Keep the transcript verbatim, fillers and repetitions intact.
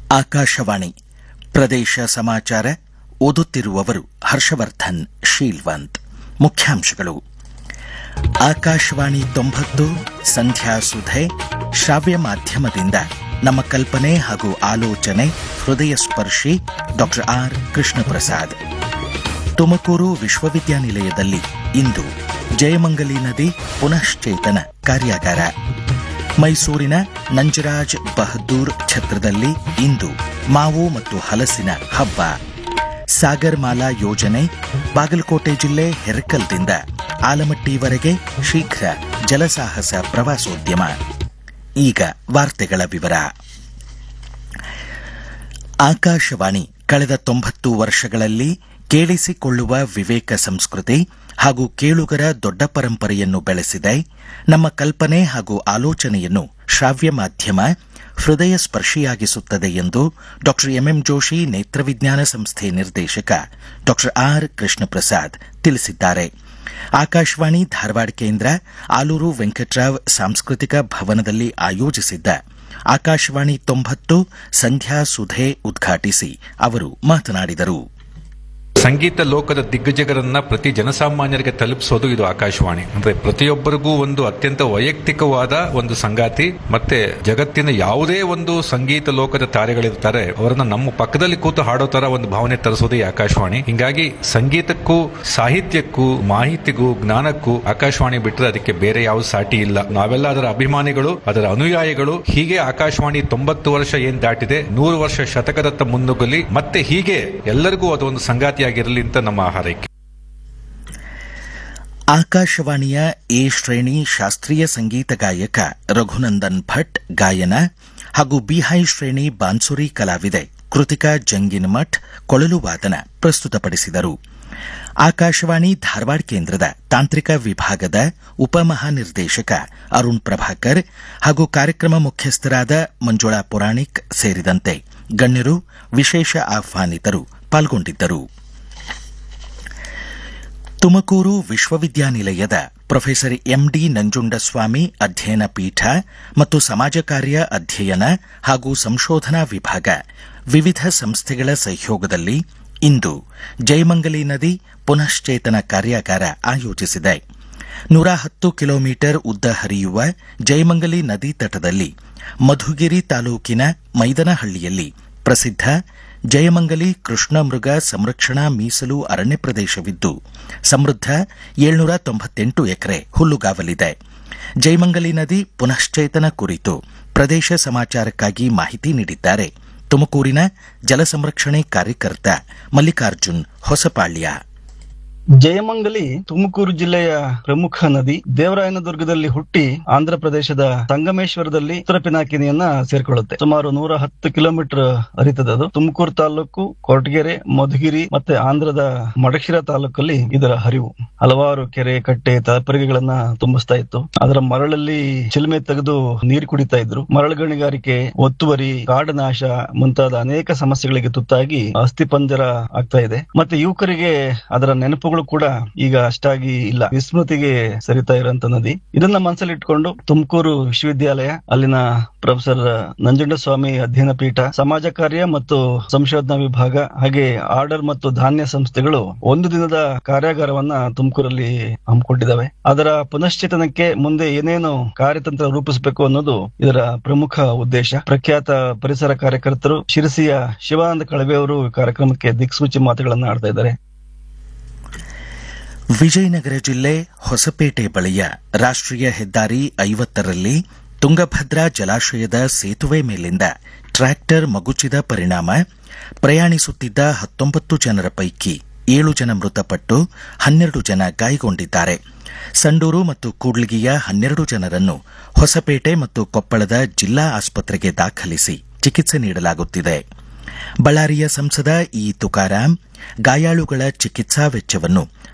ಆಕಾಶವಾಣಿ ಪ್ರದೇಶ ಸಮಾಚಾರ ಓದುತ್ತಿರುವವರು ಹರ್ಷವರ್ಧನ್ ಶೀಲ್ವಂತ್. ಮುಖ್ಯಾಂಶಗಳು. ಆಕಾಶವಾಣಿ ತೊಂಬತ್ತು ಸಂಧ್ಯಾ ಸುಧೆ ಶ್ರಾವ್ಯ ಮಾಧ್ಯಮದಿಂದ ನಮ್ಮ ಕಲ್ಪನೆ ಹಾಗೂ ಆಲೋಚನೆ ಹೃದಯ ಸ್ಪರ್ಶಿ ಡಾ ಆರ್ ಕೃಷ್ಣಪ್ರಸಾದ್. ತುಮಕೂರು ವಿಶ್ವವಿದ್ಯಾನಿಲಯದಲ್ಲಿ ಇಂದು ಜಯಮಂಗಲಿ ನದಿ ಪುನಶ್ಚೇತನ ಕಾರ್ಯಾಗಾರ. ಮೈಸೂರಿನ ನಂಜರಾಜ್ ಬಹದ್ದೂರ್ ಛತ್ರದಲ್ಲಿ ಇಂದು ಮಾವು ಮತ್ತು ಹಲಸಿನ ಹಬ್ಬ. ಸಾಗರ್ ಮಾಲಾ ಯೋಜನೆ ಬಾಗಲಕೋಟೆ ಜಿಲ್ಲೆ ಹೆರಕಲ್ದಿಂದ ಆಲಮಟ್ಟಿವರೆಗೆ ಶೀಘ್ರ ಜಲಸಾಹಸ ಪ್ರವಾಸೋದ್ಯಮ. ಈಗ ವಾರ್ತೆಗಳ ವಿವರ. ಆಕಾಶವಾಣಿ ಕಳೆದ ತೊಂಬತ್ತು ವರ್ಷಗಳಲ್ಲಿ ಕೇಳಿಸಿಕೊಳ್ಳುವ ವಿವೇಕ ಸಂಸ್ಕೃತಿ ಹಾಗೂ ಕೇಳುಗರ ದೊಡ್ಡ ಪರಂಪರೆಯನ್ನು ಬೆಳೆಸಿದೆ. ನಮ್ಮ ಕಲ್ಪನೆ ಹಾಗೂ ಆಲೋಚನೆಯನ್ನು ಶ್ರಾವ್ಯ ಮಾಧ್ಯಮ ಹೃದಯ ಸ್ಪರ್ಶಿಯಾಗಿಸುತ್ತದೆ ಎಂದು ಡಾ ಎಂಎಂ ಜೋಶಿ ನೇತ್ರವಿಜ್ಞಾನ ಸಂಸ್ಥೆ ನಿರ್ದೇಶಕ ಡಾ ಆರ್ ಕೃಷ್ಣಪ್ರಸಾದ್ ತಿಳಿಸಿದ್ದಾರೆ. ಆಕಾಶವಾಣಿ ಧಾರವಾಡ ಕೇಂದ್ರ ಆಲೂರು ವೆಂಕಟರಾವ್ ಸಾಂಸ್ಕೃತಿಕ ಭವನದಲ್ಲಿ ಆಯೋಜಿಸಿದ್ದ ಆಕಾಶವಾಣಿ ತೊಂಬತ್ತು ಸಂಧ್ಯಾ ಸುಧೆ ಉದ್ಘಾಟಿಸಿ ಅವರು ಮಾತನಾಡಿದರು. ಸಂಗೀತ ಲೋಕದ ದಿಗ್ಗಜರನ್ನ ಪ್ರತಿ ಜನಸಾಮಾನ್ಯರಿಗೆ ತಲುಪಿಸೋದು ಇದು ಆಕಾಶವಾಣಿ. ಅಂದ್ರೆ ಪ್ರತಿಯೊಬ್ಬರಿಗೂ ಒಂದು ಅತ್ಯಂತ ವೈಯಕ್ತಿಕವಾದ ಒಂದು ಸಂಗಾತಿ. ಮತ್ತೆ ಜಗತ್ತಿನ ಯಾವುದೇ ಒಂದು ಸಂಗೀತ ಲೋಕದ ತಾರೆಗಳಿರ್ತಾರೆ, ಅವರನ್ನ ನಮ್ಮ ಪಕ್ಕದಲ್ಲಿ ಕೂತು ಹಾಡೋ ತರ ಒಂದು ಭಾವನೆ ತರಿಸೋದು ಈ ಆಕಾಶವಾಣಿ. ಹಿಂಗಾಗಿ ಸಂಗೀತಕ್ಕೂ ಸಾಹಿತ್ಯಕ್ಕೂ ಮಾಹಿತಿಗೂ ಜ್ಞಾನಕ್ಕೂ ಆಕಾಶವಾಣಿ ಬಿಟ್ಟರೆ ಅದಕ್ಕೆ ಬೇರೆ ಯಾವ ಸಾಟಿ ಇಲ್ಲ. ನಾವೆಲ್ಲ ಅದರ ಅಭಿಮಾನಿಗಳು, ಅದರ ಅನುಯಾಯಿಗಳು. ಹೀಗೆ ಆಕಾಶವಾಣಿ ತೊಂಬತ್ತು ವರ್ಷ ಏನ್ ದಾಟಿದೆ, ನೂರು ವರ್ಷ ಶತಕದತ್ತ ಮುನ್ನುಗ್ಗಲಿ, ಮತ್ತೆ ಹೀಗೆ ಎಲ್ಲರಿಗೂ ಅದೊಂದು ಸಂಗಾತಿ ಆಗಿರಲಿ ಅಂತ ನಮ್ಮ ಹಾರೈಕೆ. ಆಕಾಶವಾಣಿಯ ಎ ಶ್ರೇಣಿ ಶಾಸ್ತ್ರೀಯ ಸಂಗೀತ ಗಾಯಕ ರಘುನಂದನ್ ಭಟ್ ಗಾಯನ ಹಾಗೂ ಬಿಹೈ ಶ್ರೇಣಿ ಬಾನ್ಸುರಿ ಕಲಾವಿದೆ ಕೃತಿಕಾ ಜಂಗಿನಮಠ್ ಕೊಳಲು ವಾದನ ಪ್ರಸ್ತುತಪಡಿಸಿದರು. ಆಕಾಶವಾಣಿ ಧಾರವಾಡ ಕೇಂದ್ರದ ತಾಂತ್ರಿಕ ವಿಭಾಗದ ಉಪಮಹಾನಿರ್ದೇಶಕ ಅರುಣ್ ಪ್ರಭಾಕರ್ ಹಾಗೂ ಕಾರ್ಯಕ್ರಮ ಮುಖ್ಯಸ್ಥರಾದ ಮಂಜುಳಾ ಪುರಾಣಿಕ್ ಸೇರಿದಂತೆ ಗಣ್ಯರು, ವಿಶೇಷ ಆಹ್ವಾನಿತರು ಪಾಲ್ಗೊಂಡಿದ್ದರು. ತುಮಕೂರು ವಿಶ್ವವಿದ್ಯಾನಿಲಯದ ಪ್ರೊಫೆಸರ್ ಎಂಡಿ ನಂಜುಂಡಸ್ವಾಮಿ ಅಧ್ಯಯನ ಪೀಠ ಮತ್ತು ಸಮಾಜ ಕಾರ್ಯ ಅಧ್ಯಯನ ಹಾಗೂ ಸಂಶೋಧನಾ ವಿಭಾಗ ವಿವಿಧ ಸಂಸ್ಥೆಗಳ ಸಹಯೋಗದಲ್ಲಿ ಇಂದು ಜಯಮಂಗಲಿ ನದಿ ಪುನಶ್ಚೇತನ ಕಾರ್ಯಾಗಾರ ಆಯೋಜಿಸಿದೆ. ನೂರ ಹತ್ತು ಕಿಲೋಮೀಟರ್ ಉದ್ದ ಹರಿಯುವ ಜಯಮಂಗಲಿ ನದಿ ತಟದಲ್ಲಿ ಮಧುಗಿರಿ ತಾಲೂಕಿನ ಮೈದನಹಳ್ಳಿಯಲ್ಲಿ ಪ್ರಸಿದ್ಧ ಜಯಮಂಗಲಿ ಕೃಷ್ಣ ಮೃಗ ಸಂರಕ್ಷಣಾ ಮೀಸಲು ಅರಣ್ಯ ಪ್ರದೇಶವಿದ್ದು ಸಮೃದ್ಧ ಏಳ್ನೂರ ತೊಂಬತ್ತೆಂಟು ಎಕರೆ ಹುಲ್ಲುಗಾವಲಿದೆ. ಜಯಮಂಗಲಿ ನದಿ ಪುನಶ್ಚೇತನ ಕುರಿತು ಪ್ರದೇಶ ಸಮಾಚಾರಕ್ಕಾಗಿ ಮಾಹಿತಿ ನೀಡಿದ್ದಾರೆ ತುಮಕೂರಿನ ಜಲ ಸಂರಕ್ಷಣೆ ಕಾರ್ಯಕರ್ತ ಮಲ್ಲಿಕಾರ್ಜುನ್ ಹೊಸಪಾಳ್ಯ. ಜಯಮಂಗಲಿ ತುಮಕೂರು ಜಿಲ್ಲೆಯ ಪ್ರಮುಖ ನದಿ. ದೇವರಾಯನದುರ್ಗದಲ್ಲಿ ಹುಟ್ಟಿ ಆಂಧ್ರ ಪ್ರದೇಶದ ಸಂಗಮೇಶ್ವರದಲ್ಲಿ ಉತ್ತರ ಪಿನಾಕಿನಿಯನ್ನ ಸೇರ್ಕೊಳ್ಳುತ್ತೆ. ಸುಮಾರು ನೂರ ಹತ್ತು ಕಿಲೋಮೀಟರ್ ಹರಿತದೆ. ಅದು ತುಮಕೂರು ತಾಲೂಕು ಕೊರಟಗೆರೆ, ಮಧುಗಿರಿ ಮತ್ತೆ ಆಂಧ್ರದ ಮಡಶಿರ ತಾಲೂಕಲ್ಲಿ ಇದರ ಹರಿವು. ಹಲವಾರು ಕೆರೆ, ಕಟ್ಟೆ, ತಪರಿಗೆಗಳನ್ನ ತುಂಬಿಸ್ತಾ ಇತ್ತು. ಅದರ ಮರಳಲ್ಲಿ ಚಿಲುಮೆ ತೆಗೆದು ನೀರು ಕುಡಿತಾ ಇದ್ರು. ಮರಳು ಗಣಿಗಾರಿಕೆ, ಒತ್ತುವರಿ, ಕಾಡುನಾಶ ಮುಂತಾದ ಅನೇಕ ಸಮಸ್ಯೆಗಳಿಗೆ ತುತ್ತಾಗಿ ಅಸ್ಥಿಪಂಜರ ಆಗ್ತಾ ಇದೆ. ಮತ್ತೆ ಯುವಕರಿಗೆ ಅದರ ನೆನಪುಗಳು ಕೂಡ ಈಗ ಅಷ್ಟಾಗಿ ಇಲ್ಲ, ವಿಸ್ಮೃತಿಗೆ ಸರಿತಾ ಇರುವಂತ ನದಿ. ಇದನ್ನ ಮನಸ್ಸಲ್ಲಿ ಇಟ್ಕೊಂಡು ತುಮಕೂರು ವಿಶ್ವವಿದ್ಯಾಲಯ, ಅಲ್ಲಿನ ಪ್ರೊಫೆಸರ್ ನಂಜುಂಡಸ್ವಾಮಿ ಅಧ್ಯಯನ ಪೀಠ, ಸಮಾಜ ಕಾರ್ಯ ಮತ್ತು ಸಂಶೋಧನಾ ವಿಭಾಗ ಹಾಗೆ ಆರ್ಡರ್ ಮತ್ತು ಧಾನ್ಯ ಸಂಸ್ಥೆಗಳು ಒಂದು ದಿನದ ಕಾರ್ಯಾಗಾರವನ್ನ ತುಮಕೂರಲ್ಲಿ ಹಮ್ಮಿಕೊಂಡಿದ್ದಾವೆ. ಅದರ ಪುನಶ್ಚೇತನಕ್ಕೆ ಮುಂದೆ ಏನೇನು ಕಾರ್ಯತಂತ್ರ ರೂಪಿಸಬೇಕು ಅನ್ನೋದು ಇದರ ಪ್ರಮುಖ ಉದ್ದೇಶ. ಪ್ರಖ್ಯಾತ ಪರಿಸರ ಕಾರ್ಯಕರ್ತರು ಶಿರಸಿಯ ಶಿವಾನಂದ ಕಳವೆ ಅವರು ಕಾರ್ಯಕ್ರಮಕ್ಕೆ ದಿಕ್ಸೂಚಿ ಮಾತುಗಳನ್ನ ಆಡ್ತಾ ಇದ್ದಾರೆ. ವಿಜಯನಗರ ಜಿಲ್ಲೆ ಹೊಸಪೇಟೆ ಬಳಿಯ ರಾಷ್ಟ್ರೀಯ ಹೆದ್ದಾರಿ ಐವತ್ತರಲ್ಲಿ ತುಂಗಭದ್ರಾ ಜಲಾಶಯದ ಸೇತುವೆ ಮೇಲಿಂದ ಟ್ರ್ಯಾಕ್ಟರ್ ಮಗುಚಿದ ಪರಿಣಾಮ ಪ್ರಯಾಣಿಸುತ್ತಿದ್ದ ಹತ್ತೊಂಬತ್ತು ಜನರ ಪೈಕಿ ಏಳು ಜನ ಮೃತಪಟ್ಟು ಹನ್ನೆರಡು ಜನ ಗಾಯಗೊಂಡಿದ್ದಾರೆ. ಸಂಡೂರು ಮತ್ತು ಕೂಡ್ಲಿಗಿಯ ಹನ್ನೆರಡು ಜನರನ್ನು ಹೊಸಪೇಟೆ ಮತ್ತು ಕೊಪ್ಪಳದ ಜಿಲ್ಲಾ ಆಸ್ಪತ್ರೆಗೆ ದಾಖಲಿಸಿ ಚಿಕಿತ್ಸೆ ನೀಡಲಾಗುತ್ತಿದೆ. ಬಳ್ಳಾರಿಯ ಸಂಸದ ಇ ತುಕಾರಾಂ ಗಾಯಾಳುಗಳ ಚಿಕಿತ್ಸಾ ವೆಚ್ಚವನ್ನು